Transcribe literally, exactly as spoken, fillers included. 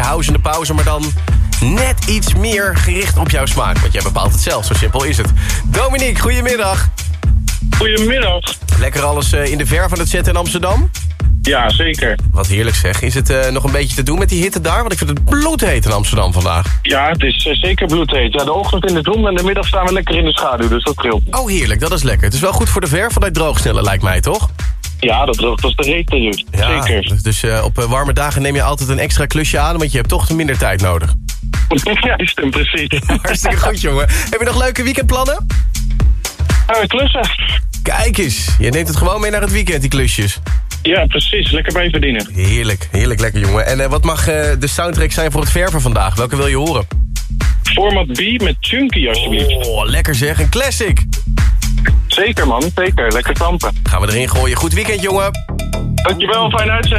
house in de pauze, maar dan net iets meer gericht op jouw smaak. Want jij bepaalt het zelf, zo simpel is het. Dominique, goedemiddag. Goedemiddag. Lekker alles uh, in de verf aan het zetten in Amsterdam? Ja, zeker. Wat heerlijk zeg. Is het uh, nog een beetje te doen met die hitte daar? Want ik vind het bloedheet in Amsterdam vandaag. Ja, het is uh, zeker bloedheet. Ja, de ochtend in de zon en de middag staan we lekker in de schaduw, dus dat scheelt. Oh, heerlijk. Dat is lekker. Het is wel goed voor de verf van het droogstellen, lijkt mij, toch? Ja, dat droogt als de reet eruit. Ja, zeker. Dus uh, op uh, warme dagen neem je altijd een extra klusje aan, want je hebt toch minder tijd nodig. Juist, en precies. Hartstikke goed, jongen. Heb je nog leuke weekendplannen? Uh, klussen. Kijk eens. Je neemt het gewoon mee naar het weekend, die klusjes. Ja, precies. Lekker bij verdienen. Heerlijk. Heerlijk lekker, jongen. En uh, wat mag uh, de soundtrack zijn voor het verven vandaag? Welke wil je horen? Format B met Chunky, alsjeblieft. Oh, lekker zeg. Een classic. Zeker, man. Zeker. Lekker tampen. Gaan we erin gooien. Goed weekend, jongen. Dankjewel. Fijne uitzending.